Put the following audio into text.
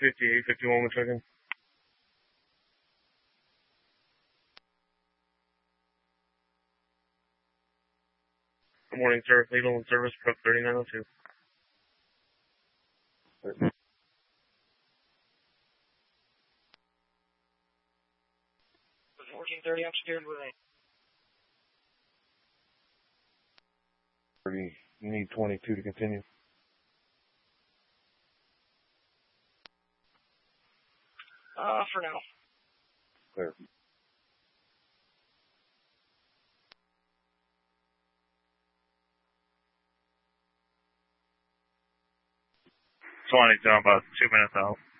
5851 with check-in. Good morning, sir. Legal and service, truck 3902. 1430, I'm steering with a. You need 22 to continue. For now. Clear. 22, I'm about 2 minutes out.